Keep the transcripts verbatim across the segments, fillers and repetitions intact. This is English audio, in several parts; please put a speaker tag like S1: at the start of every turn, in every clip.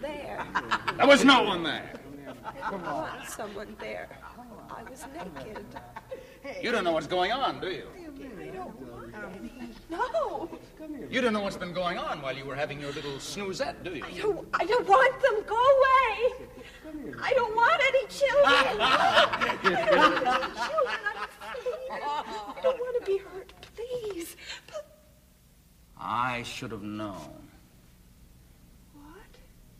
S1: there.
S2: There was no one there.
S1: There was someone there. I was naked.
S2: You don't know what's going on, do you?
S1: I don't want any. No.
S2: You don't know what's been going on while you were having your little snoozette, do you?
S1: I don't, I don't want them. Go away. I don't want any children. I don't want any children. I'm afraid. I don't want to be hurt. Please. But...
S2: I should have known.
S1: What?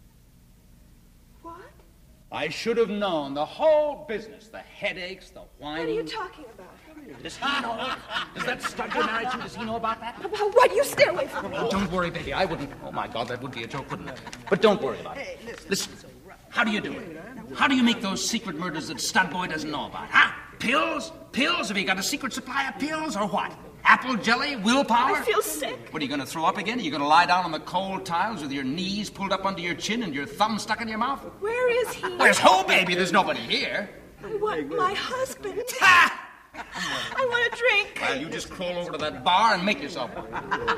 S1: What?
S2: I should have known the whole business, the headaches, the whining.
S1: What are you talking about?
S2: Does he know? Does that stud you're married to, does he know about that?
S1: About what? You stay away from me.
S2: Oh, don't worry, baby. I wouldn't. Oh, my God, that would be a joke, wouldn't it? But don't worry about it. Listen, how do you do it? How do you make those secret murders that Stud Boy doesn't know about? Huh? Pills? Pills? Have you got a secret supply of pills or what? Apple jelly? Willpower?
S1: I feel sick.
S2: What, are you going to throw up again? Are you going to lie down on the cold tiles with your knees pulled up under your chin and your thumb stuck in your mouth?
S1: Where is he?
S2: Where's who, baby? There's nobody here.
S1: I want my husband.
S2: Ha!
S1: I want a drink.
S2: Well, you just crawl over to that bar and make yourself one.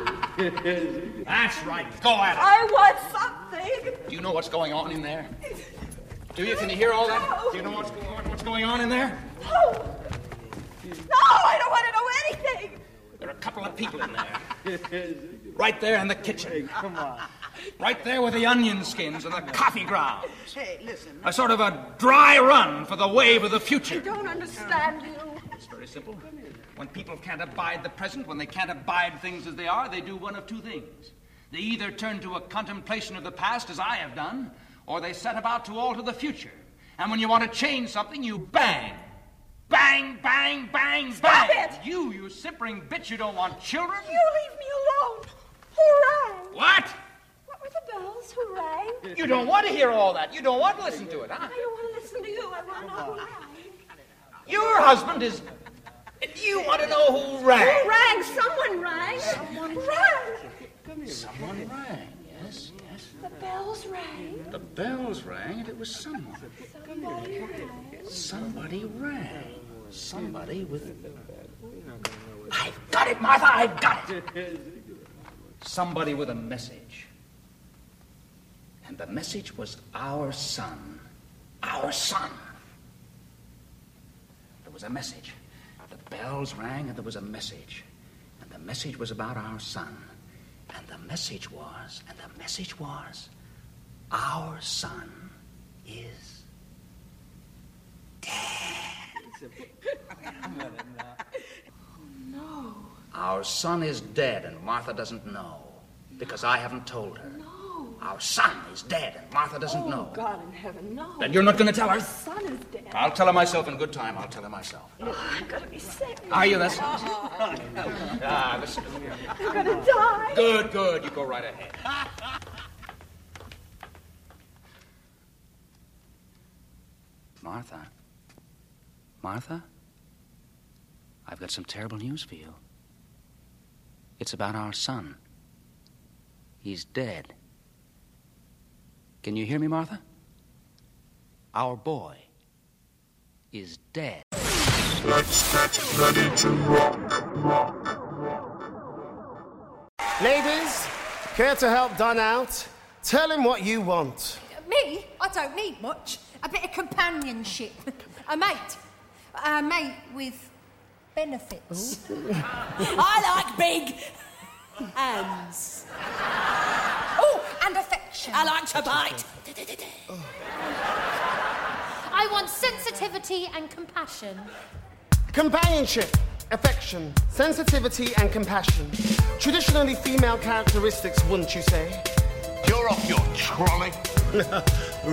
S2: That's right. Go at it.
S1: I want something.
S2: Do you know what's going on in there? Do you? Can you hear all that?
S1: No.
S2: Do you know what's, what's going on in there?
S1: No. No, I don't want to know anything.
S2: There are a couple of people in there. Right there in the kitchen.
S3: Come on.
S2: Right there with the onion skins and the coffee grounds.
S3: Hey, listen.
S2: A sort of a dry run for the wave of the future.
S1: I don't understand you.
S2: It's very simple. When people can't abide the present, when they can't abide things as they are, they do one of two things. They either turn to a contemplation of the past, as I have done, or they set about to alter the future. And when you want to change something, you bang. Bang, bang, bang,
S1: Stop
S2: bang.
S1: it!
S2: You, you simpering bitch, you don't want children?
S1: You leave me alone. Who rang?
S2: What?
S1: What were the bells? Who rang?
S2: You don't want to hear all that. You don't want to listen to it, huh?
S1: I don't want to listen to you. I want to know who rang.
S2: Your husband is... You want to know who rang?
S1: Who rang? Someone rang. Someone rang.
S2: Someone rang, yes, yes.
S1: The bells rang.
S2: The bells rang and it was someone.
S1: Somebody rang.
S2: Somebody rang. Somebody with... I've got it, Martha, I've got it. Somebody with a message. And the message was our son. Our son. There was a message. The bells rang and there was a message. And the message was about our son. And the message was, and the message was, our son is dead.
S1: No.
S2: Our son is dead and Martha doesn't know. Because I haven't told her.
S1: No.
S2: Our son is dead and Martha doesn't
S1: oh,
S2: know.
S1: God in heaven, no.
S2: Then you're not going to tell her?
S1: Our son is dead.
S2: I'll tell her myself in good time. I'll tell her myself.
S1: Oh, I'm going to be sick.
S2: Are you? That's... ah, listen.
S1: I'm going to die.
S2: Good, good. You go right ahead. Martha. Martha? I've got some terrible news for you. It's about our son. He's dead. Can you hear me, Martha? Our boy is dead.
S4: Let's get ready to rock, rock, rock.
S5: Ladies, care to help Don out? Tell him what you want.
S6: Me? I don't need much. A bit of companionship. A mate. A mate with benefits.
S7: I like big hands.
S6: Oh, and affection.
S7: I like to bite.
S6: I want sensitivity and compassion.
S5: Companionship, affection, sensitivity, and compassion. Traditionally female characteristics, wouldn't you say?
S4: You're off your trolley.